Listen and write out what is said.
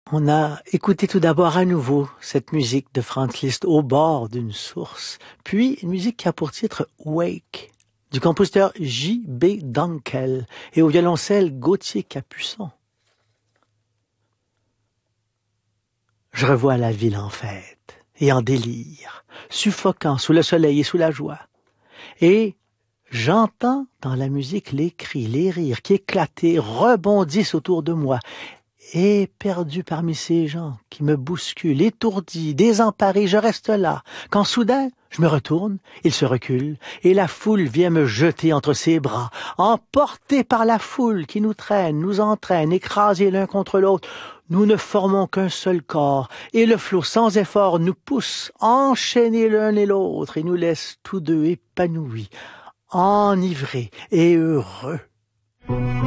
On a écouté tout d'abord à nouveau cette musique de Franz Liszt au bord d'une source, puis une musique qui a pour titre Wake, du compositeur J.B. Dunkel et au violoncelle Gauthier Capuçon. Je revois la ville en fête et en délire, suffocant sous le soleil et sous la joie. Et j'entends dans la musique les cris, les rires qui éclatent et rebondissent autour de moi. Et perdu parmi ces gens qui me bousculent, étourdi, désemparé, je reste là, quand soudain je me retourne, il se recule, et la foule vient me jeter entre ses bras, emporté par la foule qui nous traîne, nous entraîne, écrasés l'un contre l'autre. Nous ne formons qu'un seul corps, et le flot sans effort nous pousse, enchaînés l'un et l'autre, et nous laisse tous deux épanouis, enivrés et heureux.